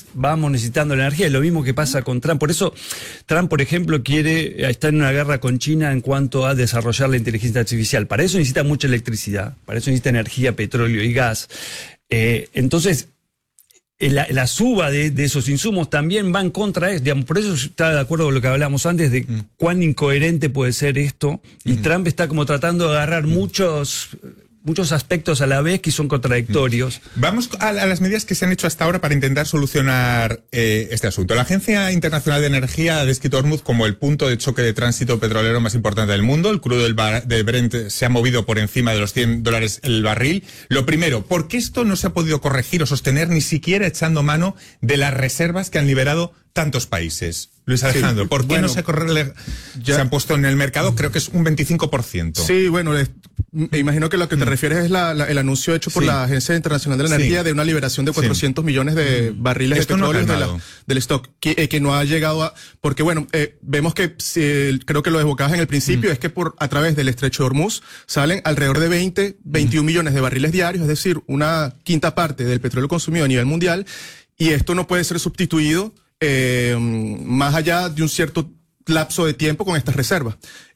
vamos necesitando la energía. Es lo mismo que pasa con Trump. Por eso Trump, por ejemplo, está en una guerra con China en cuanto a desarrollar la inteligencia artificial. Para eso necesita mucha electricidad, para eso necesita energía, petróleo y gas. Entonces, la suba de esos insumos también va en contra de eso. Digamos, por eso está de acuerdo con lo que hablábamos antes de cuán incoherente puede ser esto. Y Trump está como tratando de agarrar muchos aspectos a la vez que son contradictorios. Vamos a las medidas que se han hecho hasta ahora para intentar solucionar este asunto. La Agencia Internacional de Energía ha descrito Hormuz como el punto de choque de tránsito petrolero más importante del mundo. El crudo de Brent se ha movido por encima de los $100 el barril. Lo primero, ¿por qué esto no se ha podido corregir o sostener ni siquiera echando mano de las reservas que han liberado tantos países? Luis Alejandro, ¿por qué no se han puesto en el mercado? Creo que es un 25%. Sí, bueno, me imagino que lo que te refieres es el anuncio hecho por la Agencia Internacional de la Energía de una liberación de 400 millones de barriles de petróleo del stock, que no ha llegado a... Porque bueno, vemos que, creo que lo desbocabas en el principio, es que a través del estrecho de Hormuz salen alrededor de 21 millones de barriles diarios, es decir, una quinta parte del petróleo consumido a nivel mundial, y esto no puede ser sustituido más allá de un cierto lapso de tiempo con estas reservas.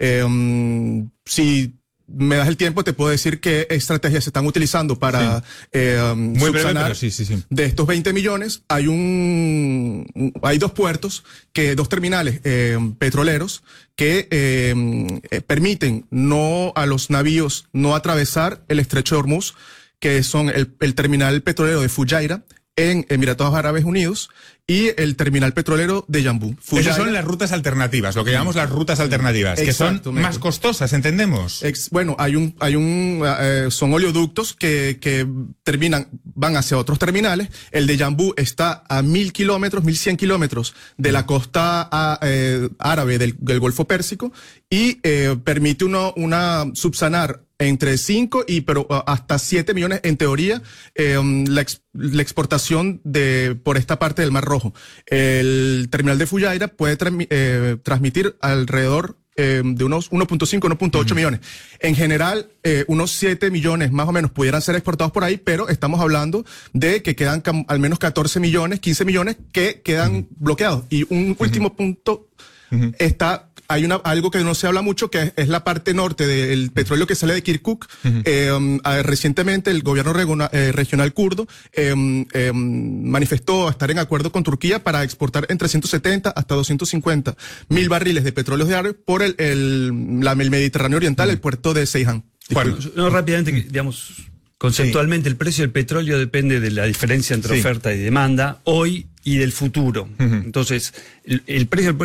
Si me das el tiempo, te puedo decir qué estrategias se están utilizando para muy subsanar breve, pero sí. de estos 20 millones. Hay dos puertos, dos terminales petroleros que permiten a los navíos no atravesar el estrecho de Hormuz, que son el terminal petrolero de Fujairah en Emiratos Árabes Unidos y el terminal petrolero de Yanbu. Esas son las rutas alternativas, lo que llamamos las rutas alternativas, que son más costosas, ¿entendemos? Bueno, son oleoductos que van hacia otros terminales. El de Yanbu está a 1.100 kilómetros de la costa árabe del Golfo Pérsico y permite subsanar entre 5 pero hasta 7 millones en teoría la exportación por esta parte del Mar Rojo. El terminal de Fujairah puede transmitir alrededor de unos 1.5, 1.8 millones. En general, unos 7 millones más o menos pudieran ser exportados por ahí, pero estamos hablando de que quedan al menos 14 millones, 15 millones que quedan bloqueados. Y un último punto hay algo que no se habla mucho, que es la parte norte del petróleo que sale de Kirkuk. Recientemente el gobierno regional kurdo manifestó estar en acuerdo con Turquía para exportar entre 170 hasta 250 mil barriles de petróleo diarios por el Mediterráneo Oriental, el puerto de Ceyhan. Bueno, rápidamente, digamos, conceptualmente el precio del petróleo depende de la diferencia entre oferta y demanda hoy y del futuro. Entonces, el precio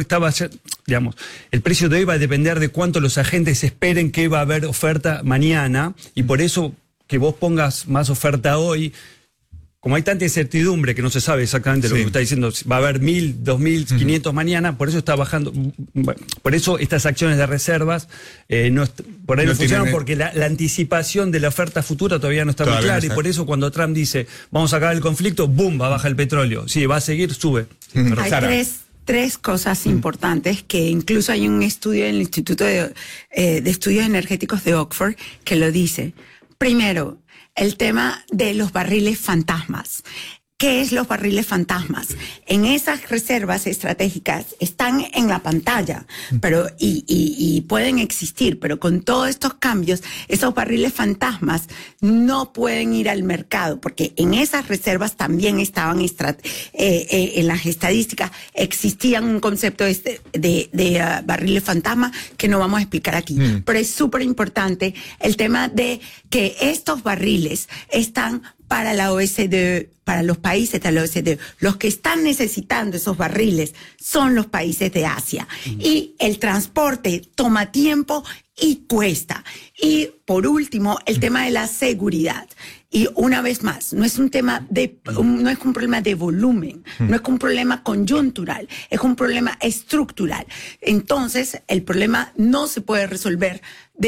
el precio de hoy va a depender de cuánto los agentes esperen que va a haber oferta mañana, y por eso que vos pongas más oferta hoy, como hay tanta incertidumbre que no se sabe exactamente lo que está diciendo, va a haber 1.000, 2.500 mañana, por eso está bajando. Bueno, por eso estas acciones de reservas por ahí no funcionan, porque la anticipación de la oferta futura todavía no está muy clara, y por eso cuando Trump dice vamos a acabar el conflicto, ¡boom!, va a bajar el petróleo. Sí, va a seguir, sube. Hay tres cosas importantes que incluso hay un estudio en el Instituto de Estudios Energéticos de Oxford que lo dice. Primero, el tema de los barriles fantasmas. ¿Qué es los barriles fantasmas? En esas reservas estratégicas están en la pantalla, pero y pueden existir, pero con todos estos cambios, esos barriles fantasmas no pueden ir al mercado, porque en esas reservas también estaban en las estadísticas existían un concepto de barriles fantasmas que no vamos a explicar aquí. Pero es súper importante el tema de que estos barriles están para la OSCE, para los países de la OSCE. Los que están necesitando esos barriles son los países de Asia. Y el transporte toma tiempo y cuesta. Y por último, el tema de la seguridad. Y una vez más, no es un tema no es un problema de volumen, no es un problema coyuntural, es un problema estructural. Entonces, el problema no se puede resolver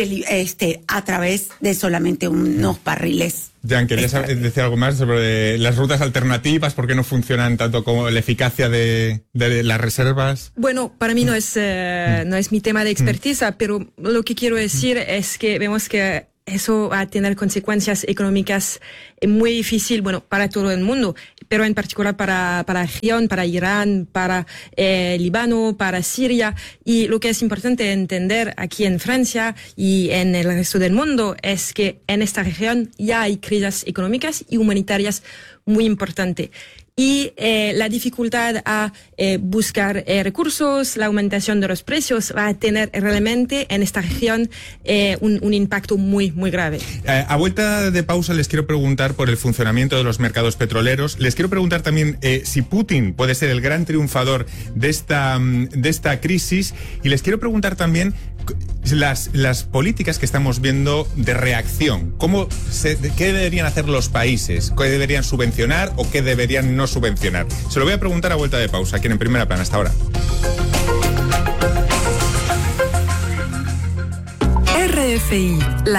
a través de solamente unos barriles. Jan, ¿querías decir algo más sobre las rutas alternativas? ¿Por qué no funcionan tanto como la eficacia de las reservas? Bueno, para mí no es mi tema de expertiza, pero lo que quiero decir es que vemos que eso va a tener consecuencias económicas muy difíciles, bueno, para todo el mundo, pero en particular para la región, para Irán, para Líbano, para Siria. Y lo que es importante entender aquí en Francia y en el resto del mundo es que en esta región ya hay crisis económicas y humanitarias muy importantes. Y la dificultad a buscar recursos, la aumentación de los precios va a tener realmente en esta región un impacto muy, muy grave. A vuelta de pausa les quiero preguntar por el funcionamiento de los mercados petroleros. Les quiero preguntar también si Putin puede ser el gran triunfador de esta crisis. Y les quiero preguntar también las políticas que estamos viendo de reacción. ¿Qué deberían hacer los países? ¿Qué deberían subvencionar o qué deberían no subvencionar? Se lo voy a preguntar a vuelta de pausa, aquí en Primera Plana. Hasta ahora. RFI, la